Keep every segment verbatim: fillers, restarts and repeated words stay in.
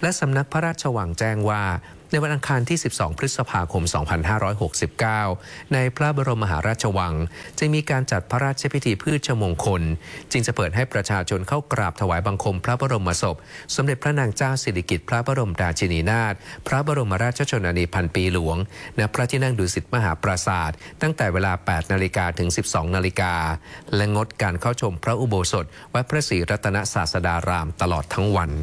และสำนักพระราชวังแจ้งว่าในวันอังคารที่สิบสองพฤษภาคมสองพันห้าร้อยหกสิบเก้าในพระบรมมหาราชวังจะมีการจัดพระราชพิธีพืชมงคลจึงจะเปิดให้ประชาชนเข้ากราบถวายบังคมพระบรมศพสมเด็จพระนางเจ้าสิริกิติ์พระบรมราชินีนาถพระบรมราชชนนีพันปีหลวงณพระที่นั่งดุสิตมหาปราสาทตั้งแต่เวลา แปดนาฬิกา ถึง สิบสองนาฬิกาและงดการเข้าชมพระอุโบสถวัดพระศรีรัตนศาสดารามตลอดทั้งวัน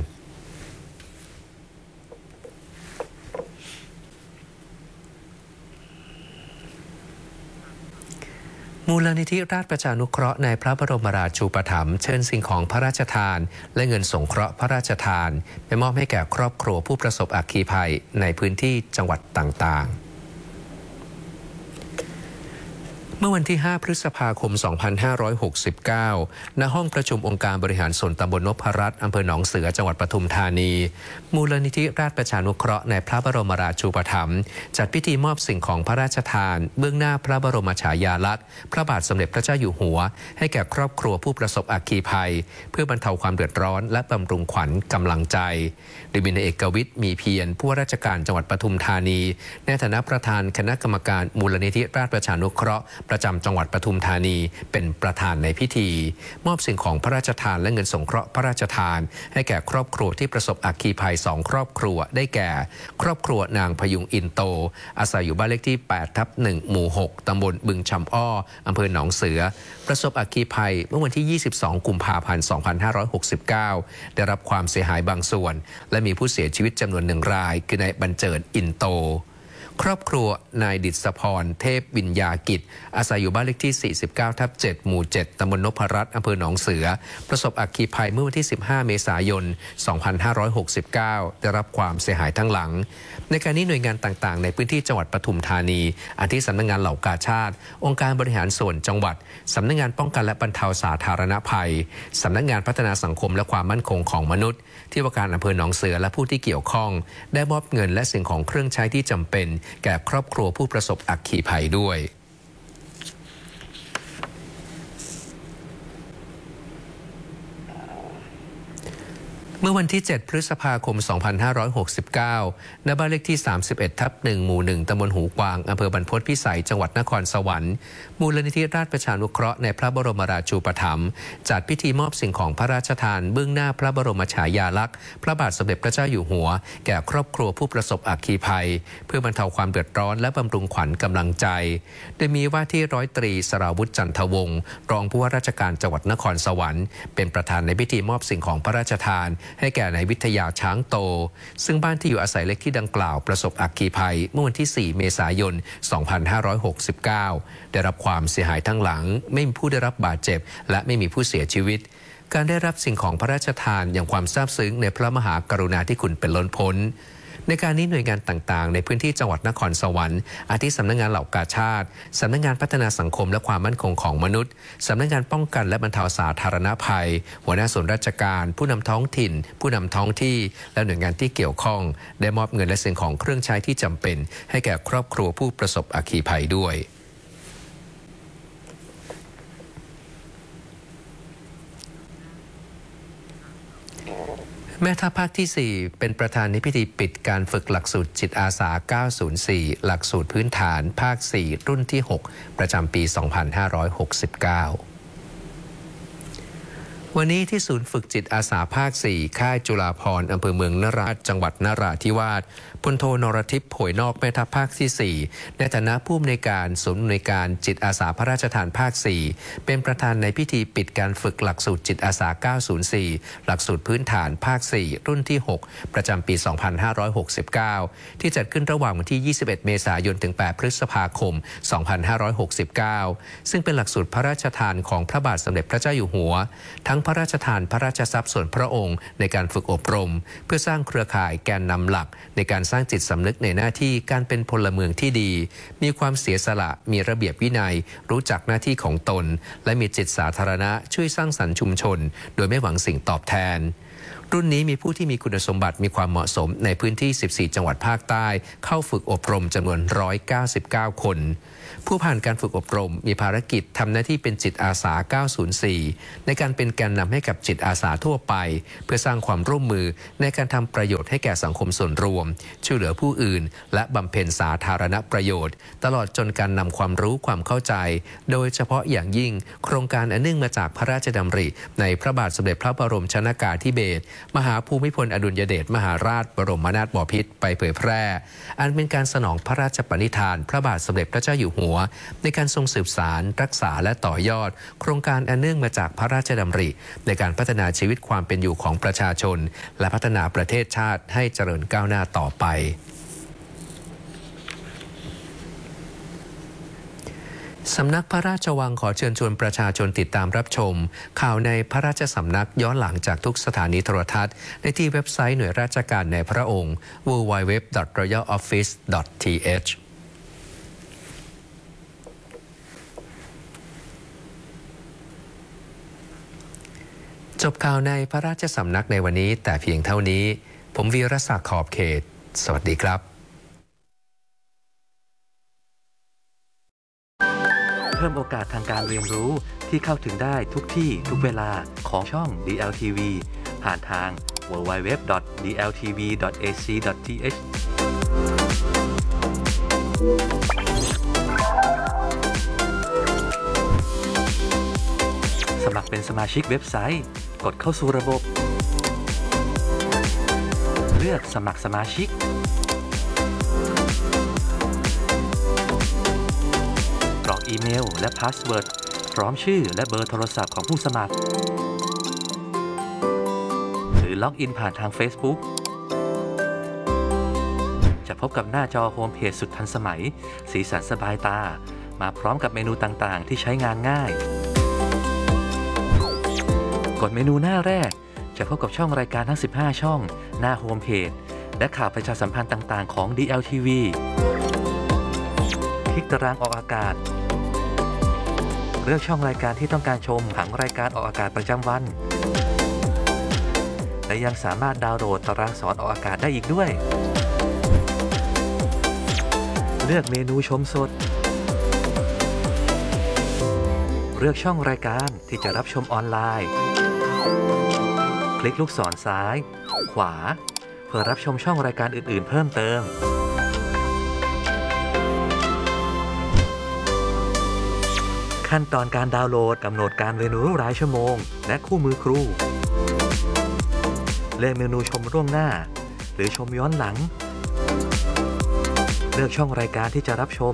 มูลนิธิราชประชานุเคราะห์ในพระบรมราชูปถัมภ์เชิญสิ่งของพระราชทานและเงินสงเคราะห์พระราชทานไปมอบให้แก่ครอบครัวผู้ประสบอัคคีภัยในพื้นที่จังหวัดต่างๆเมื่อวันที่ห้าพฤษภาคมสองพันห้าร้อยหกสิบเก้าณห้องประชุมองค์การบริหารส่วนตำบลนพรัตน์อำเภอหนองเสือจังหวัดปทุมธานีมูลนิธิราชประชานุเคราะห์ในพระบรมราชูปถัมภ์จัดพิธีมอบสิ่งของพระราชทานเบื้องหน้าพระบรมฉายาลักษณ์พระบาทสมเด็จพระเจ้าอยู่หัวให้แก่ครอบครัวผู้ประสบอัคคีภัยเพื่อบรรเทาความเดือดร้อนและบำรุงขวัญกำลังใจโดยมีนายเอกวิทย์มีเพียรผู้ว่าราชการจังหวัดปทุมธานีในฐานะประธานคณะกรรมการมูลนิธิราชประชานุเคราะห์ประจำจังหวัดปทุมธานีเป็นประธานในพิธีมอบสิ่งของพระราชทานและเงินสงเคราะห์พระราชทานให้แก่ครอบครัวที่ประสบอัคคีภัยสองครอบครัวได้แก่ครอบครัวนางพยุงอินโตอาศัยอยู่บ้านเลขที่ แปดทับหนึ่ง หมู่ หก ตำบลบึงชำอ้ออำเภอหนองเสือประสบอัคคีภัยเมื่อวันที่ ยี่สิบสอง กุมภาพันธ์ สองพันห้าร้อยหกสิบเก้า ได้รับความเสียหายบางส่วนและมีผู้เสียชีวิตจำนวนหนึ่งรายคือนายบรรเจิดอินโตครอบครัวนายดิษฐพรเทพวิญญากิจอาศัยอยู่บ้านเลขที่ สี่สิบเก้าทับเจ็ด หมู่ เจ็ด ตำบลนพรัตน์อำเภอหนองเสือประสบอัคคีภัยเมื่อวันที่ สิบห้า เมษายน สองพันห้าร้อยหกสิบเก้า ได้รับความเสียหายทั้งหลังในการนี้หน่วยงานต่างๆในพื้นที่จังหวัดปทุมธานีอาทิสำนักงานเหล่ากาชาดองค์การบริหารส่วนจังหวัดสำนักงานป้องกันและบรรเทาสาธารณภัยสำนักงานพัฒนาสังคมและความมั่นคงของมนุษย์ที่ว่าการอำเภอหนองเสือและผู้ที่เกี่ยวข้องได้มอบเงินและสิ่งของเครื่องใช้ที่จำเป็นแก่ครอบครัวผู้ประสบอัคคีภัยด้วยเมื่อวันที่ เจ็ด พฤษภาคม สองพันห้าร้อยหกสิบเก้า ณ บ้านเลขที่ สามสิบเอ็ดทับหนึ่ง หมู่ หนึ่ง ตำบลหูกวางอำเภอบรรพตพิสัยจังหวัดนครสวรรค์มูลนิธิราชประชานุเคราะห์ในพระบรมราชูปถัมภ์จัดพิธีมอบสิ่งของพระราชทานเบื้องหน้าพระบรมฉายาลักษณ์พระบาทสมเด็จพระเจ้าอยู่หัวแก่ครอบครัวผู้ประสบอัคคีภัยเพื่อบรรเทาความเดือดร้อนและบำรุงขวัญกำลังใจโดยมีว่าที่ร้อยตรีสราวุฒิจันทวงศ์รองผู้ว่าราชการจังหวัดนครสวรรค์เป็นประธานในพิธีมอบสิ่งของพระราชทานให้แก่นายวิทยาช้างโตซึ่งบ้านที่อยู่อาศัยเล็กที่ดังกล่าวประสบอัคคีภัยเมื่อวันที่ สี่ เมษายน สองพันห้าร้อยหกสิบเก้า ได้รับความเสียหายทั้งหลังไม่มีผู้ได้รับบาดเจ็บและไม่มีผู้เสียชีวิตการได้รับสิ่งของพระราชทานอย่างความซาบซึ้งในพระมหากรุณาธิคุณเป็นล้นพ้นในการนี้หน่วยงานต่างๆในพื้นที่จังหวัดนครสวรรค์อาทิสำนักงานเหล่ากาชาดสำนักงานพัฒนาสังคมและความมั่นคงของมนุษย์สำนักงานป้องกันและบรรเทาสาธารณภัยหัวหน้าส่วนราชการผู้นำท้องถิ่นผู้นำท้องที่และหน่วยงานที่เกี่ยวข้องได้มอบเงินและสิ่งของเครื่องใช้ที่จำเป็นให้แก่ครอบครัวผู้ประสบอัคคีภัยด้วยแม่ทัพภาคที่ สี่เป็นประธานในพิธีปิดการฝึกหลักสูตรจิตอาสา เก้าศูนย์สี่ หลักสูตรพื้นฐานภาค สี่ รุ่นที่ หก ประจำปี สองพันห้าร้อยหกสิบเก้า วันนี้ที่ศูนย์ฝึกจิตอาสาภาค สี่ ค่ายจุฬาภรณ์อำเภอเมืองนราธิวาสจังหวัดนราธิวาสพลโทนรทิพย์โผยนอกแม่ทัพภาคที่ สี่ในฐานะผู้อำนวยการศูนย์อำนวยการจิตอาสาพระราชทานภาค สี่ เป็นประธานในพิธีปิดการฝึกหลักสูตรจิตอาสา เก้าศูนย์สี่ หลักสูตรพื้นฐานภาค สี่ รุ่นที่ หก ประจำปี สองพันห้าร้อยหกสิบเก้า ที่จัดขึ้นระหว่างวันที่ ยี่สิบเอ็ด เมษายน ถึง แปด พฤษภาคม สองพันห้าร้อยหกสิบเก้า ซึ่งเป็นหลักสูตรพระราชทานของพระบาทสมเด็จพระเจ้าอยู่หัวทั้งพระราชทานพระราชทรัพย์ส่วนพระองค์ในการฝึกอบรมเพื่อสร้างเครือข่ายแกนนำหลักในการสร้างจิตสำนึกในหน้าที่การเป็นพลเมืองที่ดีมีความเสียสละมีระเบียบวินัยรู้จักหน้าที่ของตนและมีจิตสาธารณะช่วยสร้างสรรค์ชุมชนโดยไม่หวังสิ่งตอบแทนรุ่นนี้มีผู้ที่มีคุณสมบัติมีความเหมาะสมในพื้นที่สิบสี่จังหวัดภาคใต้เข้าฝึกอบรมจำนวนหนึ่งร้อยเก้าสิบเก้าคนผู้ผ่านการฝึกอบรมมีภารกิจทำหน้าที่เป็นจิตอาสาเก้าศูนย์สี่ในการเป็นแกนนำให้กับจิตอาสาทั่วไปเพื่อสร้างความร่วมมือในการทำประโยชน์ให้แก่สังคมส่วนรวมช่วยเหลือผู้อื่นและบำเพ็ญสาธารณประโยชน์ตลอดจนการนำความรู้ความเข้าใจโดยเฉพาะอย่างยิ่งโครงการอันเนื่องมาจากพระราชดำริในพระบาทสมเด็จพระบรมชนกาธิเบศรมหาภูมิพลอดุลยเดชมหาราชบรมนาถบพิตรไปเผยแพร่อันเป็นการสนองพระราชปณิธานพระบาทสมเด็จพระเจ้าอยู่หัวในการทรงสืบสานรักษาและต่อยอดโครงการอันเนื่องมาจากพระราชดำริในการพัฒนาชีวิตความเป็นอยู่ของประชาชนและพัฒนาประเทศชาติให้เจริญก้าวหน้าต่อไปสำนักพระราชวังขอเชิญชวนประชาชนติดตามรับชมข่าวในพระราชสำนักย้อนหลังจากทุกสถานีโทรทัศน์ในที่เว็บไซต์หน่วยราชการในพระองค์ ดับเบิลยู ดับเบิลยู ดับเบิลยู ดอท รอยัล ออฟฟิศ ดอท ที เอช จบข่าวในพระราชสำนักในวันนี้แต่เพียงเท่านี้ผมวีรศักดิ์ขอบเขตสวัสดีครับเพิ่มโอกาสทางการเรียนรู้ที่เข้าถึงได้ทุกที่ทุกเวลาของช่อง ดี แอล ที วี ผ่านทาง ดับเบิลยู ดับเบิลยู ดับเบิลยู ดอท ดี แอล ที วี ดอท เอ ซี ดอท ที เอช สมัครเป็นสมาชิกเว็บไซต์กดเข้าสู่ระบบเลือกสมัครสมาชิกกรอกอีเมลและพาสเวิร์ดพร้อมชื่อและเบอร์โทรศัพท์ของผู้สมัครหรือล็อกอินผ่านทาง Facebook จะพบกับหน้าจอโฮมเพจสุดทันสมัยสีสันสบายตามาพร้อมกับเมนูต่างๆที่ใช้งานง่ายกดเมนูหน้าแรกจะพบกับช่องรายการทั้งสิบห้าช่องหน้าโฮมเพจและข่าวประชาสัมพันธ์ต่างๆของ ดี แอล ที วี คลิกตารางออกอากาศเลือกช่องรายการที่ต้องการชมผังรายการออกอากาศประจำวันและยังสามารถดาวน์โหลดตารางสอนออกอากาศได้อีกด้วยเลือกเมนูชมสดเลือกช่องรายการที่จะรับชมออนไลน์คลิกลูกศรซ้ายขวาเพื่อรับชมช่องรายการอื่นๆเพิ่มเติมขั้นตอนการดาวน์โหลดกำหนดการเรียนรู้รายชั่วโมงและคู่มือครูเลือกเมนูชมล่วงหน้าหรือชมย้อนหลังเลือกช่องรายการที่จะรับชม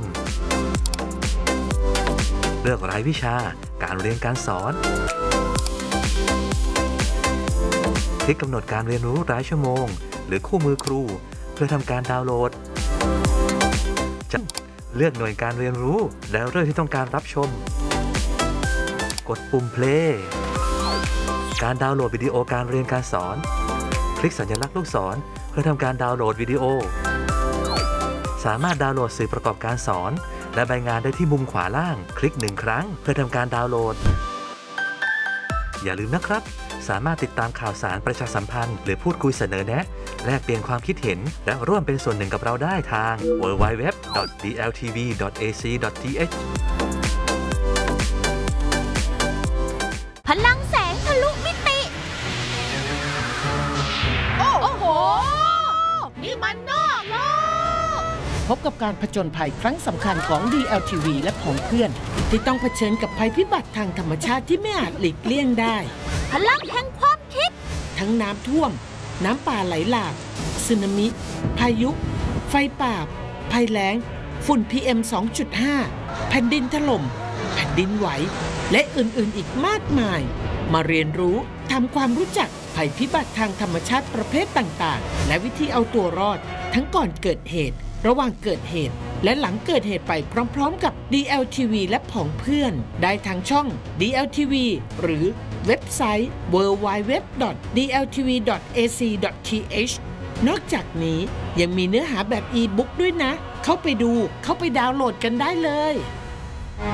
เลือกรายวิชาการเรียนการสอนคลิกกำหนดการเรียนรู้รายชั่วโมงหรือคู่มือครูเพื่อทำการดาวน์โหลดจะเลือกหน่วยการเรียนรู้แล้วเรื่องที่ต้องการรับชมกดปุ่ม play การดาวน์โหลดวิดีโอการเรียนการสอนคลิกสัญลักษณ์ลูกศรเพื่อทำการดาวน์โหลดวิดีโอสามารถดาวน์โหลดสื่อประกอบการสอนและใบงานได้ที่มุมขวาล่างคลิกหนึ่งครั้งเพื่อทำการดาวน์โหลดอย่าลืมนะครับสามารถติดตามข่าวสารประชาสัมพันธ์หรือพูดคุยเสนอแนะแลกเปลี่ยนความคิดเห็นและร่วมเป็นส่วนหนึ่งกับเราได้ทาง ดับเบิลยู ดับเบิลยู ดับเบิลยู ดอท ดี แอล ที วี ดอท เอ ซี ดอท ที เอชพลังแสงทะลุมิติโอ้โหนี่มันนอกโลกพบกับการผจญภัยครั้งสำคัญของ ดี แอล ที วี และของเพื่อนที่ต้องเผชิญกับภัยพิบัติทางธรรมชาติที่ไม่อาจหลีกเลี่ยงได้พลังแห่งความคิดทั้งน้ำท่วมน้ำป่าไหลหลากสึนามิพายุไฟป่าภัยแล้งฝุ่น พี เอ็ม สองจุดห้า แผ่นดินถล่มแผ่นดินไหวและอื่นๆอีกมากมายมาเรียนรู้ทำความรู้จักภัยพิบัติทางธรรมชาติประเภทต่างๆและวิธีเอาตัวรอดทั้งก่อนเกิดเหตุระหว่างเกิดเหตุและหลังเกิดเหตุไปพร้อมๆกับ ดี แอล ที วี และผองเพื่อนได้ทางช่อง ดี แอล ที วี หรือเว็บไซต์ ดับเบิลยู ดับเบิลยู ดับเบิลยู ดอท ดี แอล ที วี ดอท เอ ซี ดอท ที เอช นอกจากนี้ยังมีเนื้อหาแบบอีบุ๊กด้วยนะเข้าไปดูเข้าไปดาวน์โหลดกันได้เลย